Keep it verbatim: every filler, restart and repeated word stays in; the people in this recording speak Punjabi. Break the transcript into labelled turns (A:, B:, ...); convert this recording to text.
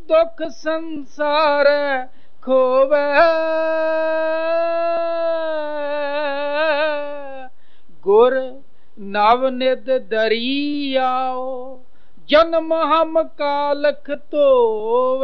A: दुख संसार खोवे। गुर नवनिध दरियाओ जन्म हम कालख धोवे।